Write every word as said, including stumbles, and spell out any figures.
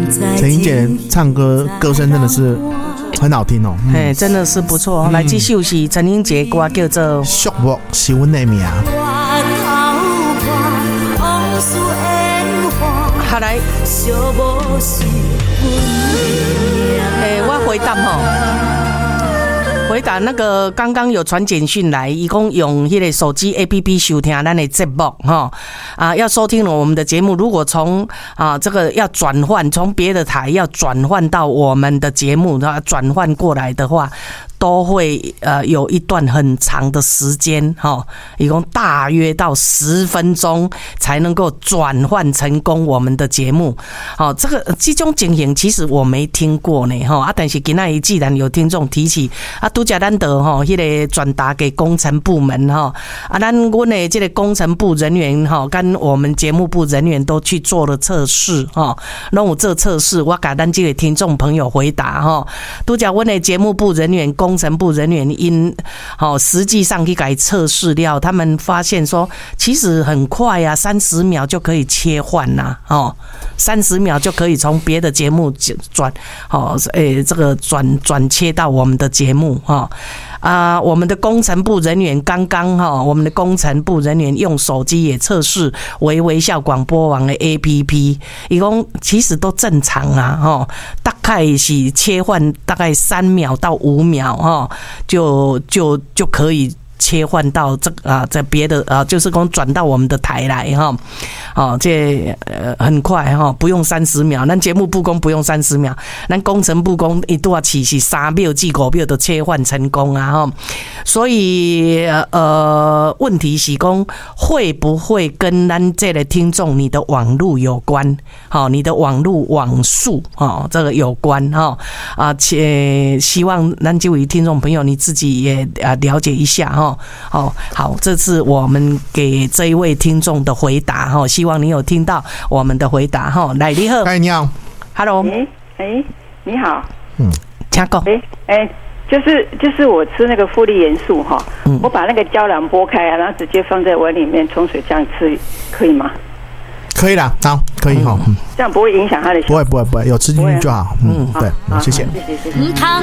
陈英姐唱歌歌声真的是很好听哦， 哎、嗯，真的是不错。嗯、来，这首是陈英杰歌，叫做《 寂寞是阮的命》。 好来，哎，我回答吼。回答那个刚刚有传简讯来，一共用那个手机 A P P 收听咱的节目哈啊，要收听了我们的节目，如果从啊这个要转换，从别的台要转换到我们的节目，然后转换过来的话，都会呃有一段很长的时间哈，一共大约到十分钟才能够转换成功我们的节目。好，这个这种情形其实我没听过呢哈啊，但是今天既然有听众提起啊，拄则咱得哈，迄个转达给工程部门哈啊，咱阮的这个工程部人员哈，跟我们节目部人员都去做了测试哈，拢有做测试，我给咱这个听众朋友回答哈，拄则阮的节目部人员、工程部人员因好实际上去改测试了，他们发现说，其实很快啊，三十秒就可以切换呐，哦，三十秒就可以从别的节目转，哦，诶，这个转转切到我们的节目。哈啊，我们的工程部人员刚刚哈，我们的工程部人员用手机也测试微微笑广播网的 A P P， 一共其实都正常啊，哈，大概是切换大概三秒到五秒哈，就就就可以切换到这个啊，在别的啊，就是讲转到我们的台来哈，哦，这呃很快哈，不用三十秒，咱节目部工不用三十秒，咱工程部工一度啊起是三秒至五秒就切换成功啊哈，所以呃问题是讲会不会跟咱这个听众你的网路有关？好，你的网路网速哈这个有关哈啊，且希望咱这位听众朋友你自己也啊了解一下哈。哦，好，这是我们给这一位听众的回答哈，希望你有听到我们的回答哈。来，你好， 哎，你好 ，Hello， 哎哎，你好， 嗯， 请讲， 哎哎，就是就是我吃那个复利元素哈，嗯、我把那个胶囊剥开啊，然后直接放在碗里面冲水这样吃，可以吗？ 可以啦，好，可以哈， 这样不会影响他的， 不会不会不会，有吃进去就好，嗯，对，谢谢。 谢谢谢谢。